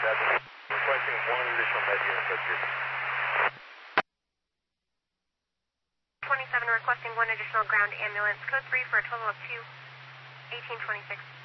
Requesting one additional med unit associated. 27 requesting one additional ground ambulance. Code 3 for a total of 2. 1826.